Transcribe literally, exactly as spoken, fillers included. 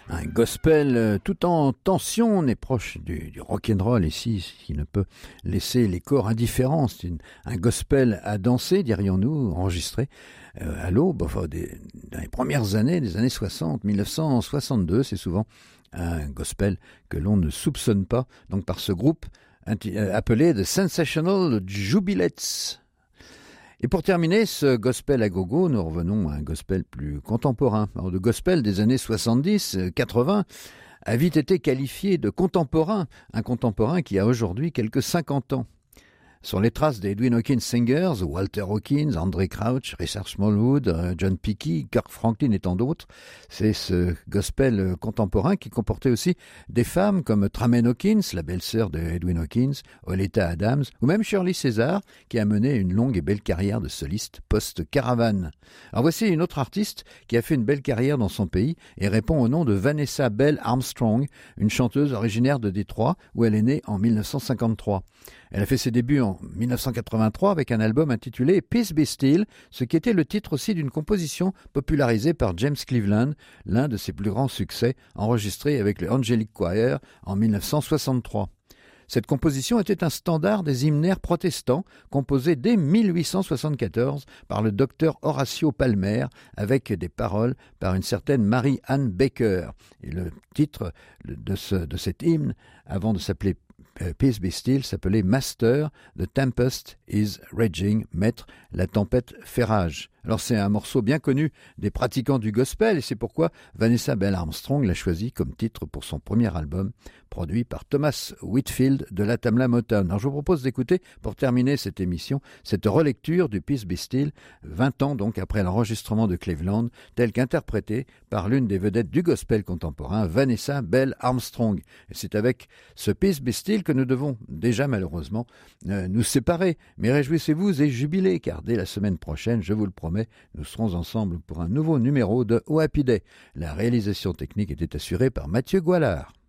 Un gospel euh, tout en tension, on est proche du, du rock'n'roll ici, ce qui ne peut laisser les corps indifférents. C'est une- un gospel à danser, dirions-nous, enregistré euh, à l'aube, enfin, des, dans les premières années, des années soixante, mille neuf cent soixante-deux, c'est souvent un gospel que l'on ne soupçonne pas, donc par ce groupe inti- euh, appelé The Sensational Jubilettes. Et pour terminer ce gospel à gogo, nous revenons à un gospel plus contemporain. Alors, le gospel des années soixante-dix quatre-vingts a vite été qualifié de contemporain, un contemporain qui a aujourd'hui quelques cinquante ans. Sur les traces des Edwin Hawkins Singers, Walter Hawkins, André Crouch, Richard Smallwood, euh, John Peake, Kirk Franklin et tant d'autres, c'est ce gospel euh, contemporain qui comportait aussi des femmes comme Tramaine Hawkins, la belle-sœur de Edwin Hawkins, Oleta Adams, ou même Shirley César, qui a mené une longue et belle carrière de soliste post-caravane. Alors voici une autre artiste qui a fait une belle carrière dans son pays et répond au nom de Vanessa Bell Armstrong, une chanteuse originaire de Détroit, où elle est née en mille neuf cent cinquante-trois. Elle a fait ses débuts en mille neuf cent quatre-vingt-trois avec un album intitulé Peace Be Still, ce qui était le titre aussi d'une composition popularisée par James Cleveland, l'un de ses plus grands succès, enregistré avec le Angelic Choir en mille neuf cent soixante-trois. Cette composition était un standard des hymnaires protestants, composé dès mille huit cent soixante-quatorze par le docteur Horatio Palmer, avec des paroles par une certaine Mary-Ann Baker. Et le titre de, ce, de cet hymne, avant de s'appeler Peace Be Still, s'appelait Master, The Tempest is Raging, Maître, la tempête fait rage. Alors c'est un morceau bien connu des pratiquants du gospel et c'est pourquoi Vanessa Bell Armstrong l'a choisi comme titre pour son premier album, produit par Thomas Whitfield de la Tamla Motown. Alors je vous propose d'écouter, pour terminer cette émission, cette relecture du Peace Be Still, vingt ans donc après l'enregistrement de Cleveland, tel qu'interprété par l'une des vedettes du gospel contemporain, Vanessa Bell Armstrong. Et c'est avec ce Peace Be Still que nous devons déjà malheureusement euh, nous séparer. Mais réjouissez-vous et jubilez, car dès la semaine prochaine, je vous le promets, nous serons ensemble pour un nouveau numéro de Oh Happy Day. La réalisation technique était assurée par Mathieu Goualard.